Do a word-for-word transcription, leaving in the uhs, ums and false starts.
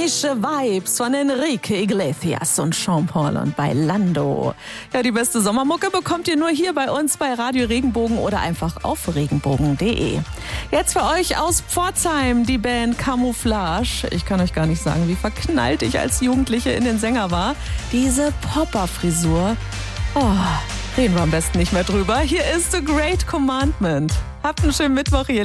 Frische Vibes von Enrique Iglesias und Sean Paul und Bailando. Ja, die beste Sommermucke bekommt ihr nur hier bei uns bei Radio Regenbogen oder einfach auf regenbogen punkt de. Jetzt für euch aus Pforzheim die Band Camouflage. Ich kann euch gar nicht sagen, wie verknallt ich als Jugendliche in den Sänger war. Diese Popper-Frisur. Oh, reden wir am besten nicht mehr drüber. Hier ist The Great Commandment. Habt einen schönen Mittwoch, ihr